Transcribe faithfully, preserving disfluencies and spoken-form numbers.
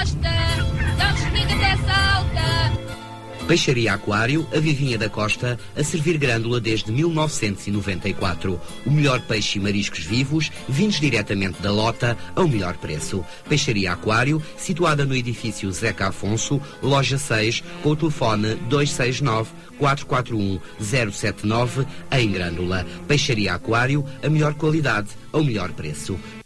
Costa, damos comigo até Salta. Peixaria Aquário, a Vivinha da Costa, a servir grândola desde mil novecentos e noventa e quatro. O melhor peixe e mariscos vivos, vindos diretamente da lota, ao melhor preço. Peixaria Aquário, situada no edifício Zeca Afonso, loja seis, com o telefone dois seis nove, quatro quatro um, zero sete nove, em Grândola. Peixaria Aquário, a melhor qualidade, ao melhor preço.